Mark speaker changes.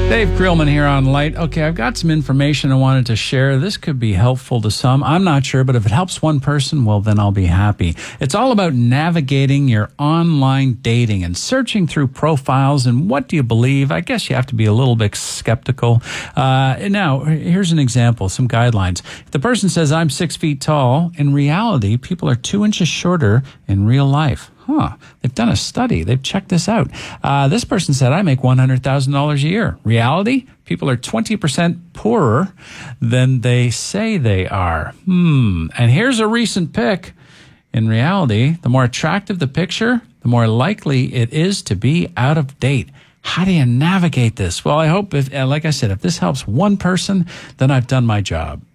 Speaker 1: Dave Grillman here on Light. Okay, I've got some information I wanted to share. This could be helpful to some. I'm not sure, but if it helps one person, well, then I'll be happy. It's all about navigating your online dating and searching through profiles and what do you believe? I guess you have to be a little bit skeptical. Now, here's an example, some guidelines. If the person says, I'm 6 feet tall, in reality, people are 2 inches shorter in real life. They've done a study. They've checked this out. This person said, I make $100,000 a year. Reality, people are 20% poorer than they say they are. And here's a recent pick. In reality, the more attractive the picture, the more likely it is to be out of date. How do you navigate this? Well, I hope, like I said, if this helps one person, then I've done my job.